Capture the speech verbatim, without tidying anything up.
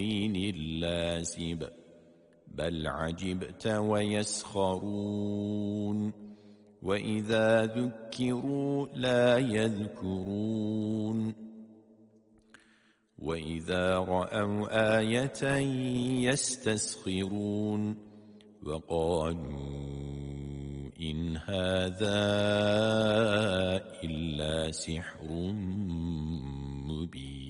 اللاسب بل عجبت ويسخرون وإذا ذكروا لا يذكرون وإذا رأوا آية يستسخرون وقالوا إن هذا إلا سحر مبين